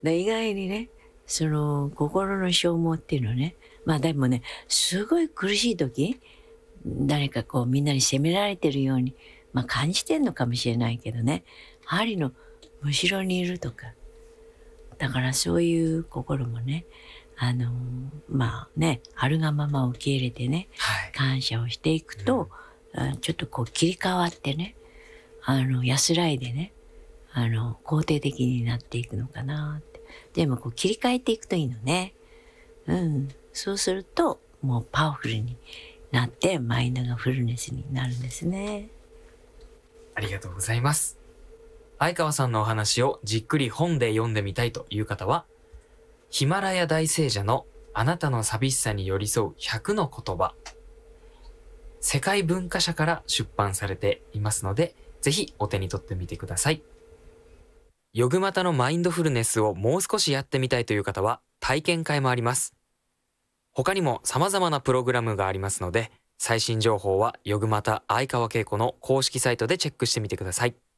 で、意外にね、その心の消耗っていうのはね、まあでもね、すごい苦しい時、誰かこうみんなに責められてるように、まあ感じてんのかもしれないけどね、針のむしろにいるとか、だからそういう心もね、まあね、あるがまま受け入れてね、 はい。 感謝をしていくと、ちょっとこう切り替わってね、安らいでね、肯定的になっていくのかなって。でもこう切り替えていくといいのね。うん。そうすると、もうパワフルになって、マインドがフルネスになるんですね。 ありがとうございます。相川さんのお話をじっくり本で読んでみたいという方は、ヒマラヤ大聖者のあなたの寂しさに寄り添う100の言葉、世界文化社から出版されていますので、ぜひお手に取ってみてください。ヨグマタのマインドフルネスをもう少しやってみたいという方は体験会もあります。他にも様々なプログラムがありますので、最新情報はヨグマタ相川恵子の公式サイトでチェックしてみてください。